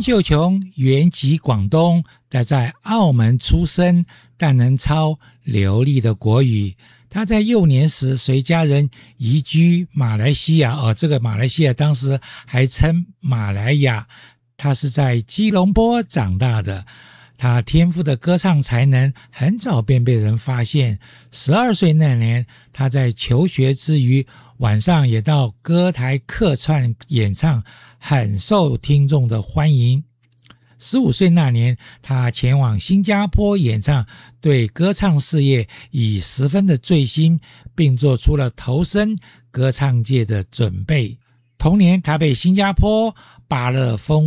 秀琼原籍广东，但在澳门出生，但能操流利的国语。他在幼年时随家人移居马来西亚，这个马来西亚当时还称马来亚。他是在吉隆坡长大的。他天赋的歌唱才能很早便被人发现。12岁那年，他在求学之余，晚上也到歌台客串演唱，很受听众的欢迎。15岁那年，他前往新加坡演唱，对歌唱事业已十分的醉心，并做出了投身歌唱界的准备。同年，他被新加坡巴勒风